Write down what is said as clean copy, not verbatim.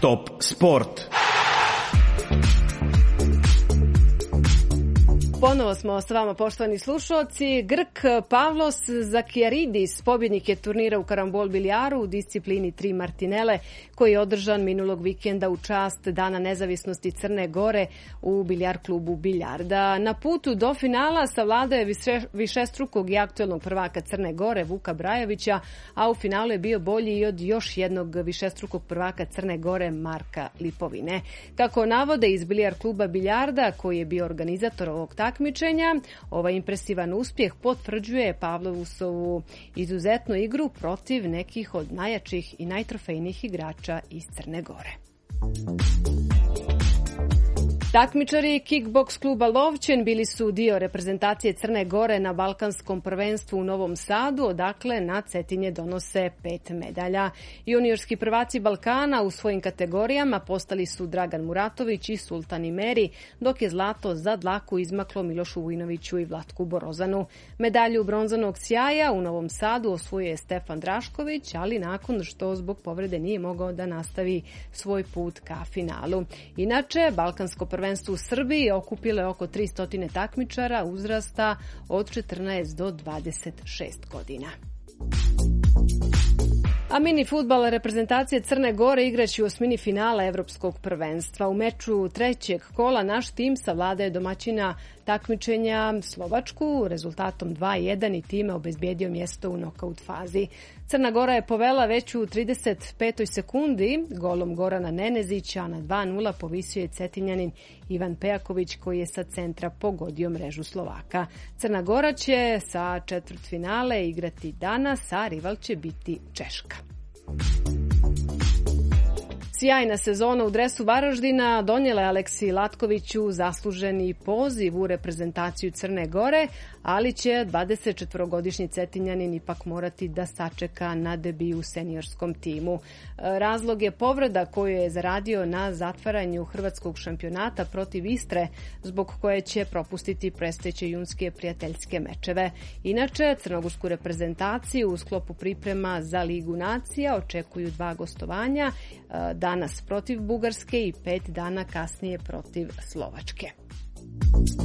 Top sport. Ponovo smo s vama, poštovani slušalci. Grk Pavlos Zakijaridis pobjednik je turnira u karambol biljaru u disciplini 3 martinele koji je održan minulog vikenda u čast Dana nezavisnosti Crne Gore u biljar klubu Biljarda. Na putu do finala savladao je višestrukog i aktuelnog prvaka Crne Gore Vuka Brajovića, a u finalu je bio bolji i od još jednog višestrukog prvaka Crne Gore Marka Lipovine. Kako navode iz biljar kluba Biljarda, koji je bio organizator ovog takmičenja, ovaj impresivan uspjeh potvrđuje Pavlovusovu izuzetnu igru protiv nekih od najjačih i najtrofejnijih igrača iz Crne Gore. Takmičari kickboks kluba Lovćen bili su dio reprezentacije Crne Gore na Balkanskom prvenstvu u Novom Sadu, odakle na Cetinje donose 5 medalja. Juniorski prvaci Balkana u svojim kategorijama postali su Dragan Muratović i Sultan Imeri, dok je zlato za dlaku izmaklo Milošu Vujnoviću i Vlatku Borozanu. Medalju bronzanog sjaja u Novom Sadu osvojio je Stefan Drašković, ali nakon što zbog povrede nije mogao da nastavi svoj put ka finalu. Inače, Balkansko prvenstvo u Srbiji okupilo je oko 300 takmičara uzrasta od 14 do 26 godina. A mini fudbal reprezentacije Crne Gore igraće u osmini finala Evropskog prvenstva. U meču trećeg kola naš tim savladao je domaćina takmičenja Slovačku rezultatom 2-1 i time obezbijedio mjesto u nokaut fazi. Crna Gora je povela već u 35. sekundi golom Gorana Nenezića, a na 2-0 povisio je Cetinjanin Ivan Pejaković koji je sa centra pogodio mrežu Slovaka. Crna Gora će sa četvrtfinale igrati danas, a rival će biti Češka. Sjajna sezona u dresu Varaždina donijela je Aleksiji Latkoviću zasluženi poziv u reprezentaciju Crne Gore, ali će 24-godišnji Cetinjanin ipak morati da sačeka na debiju u seniorskom timu. Razlog je povreda koju je zaradio na zatvaranju hrvatskog šampionata protiv Istre, zbog koje će propustiti predstojeće junske prijateljske mečeve. Inače, crnogorsku reprezentaciju u sklopu priprema za Ligu nacija očekuju 2 gostovanja, danas protiv Bugarske i 5 dana kasnije protiv Slovačke.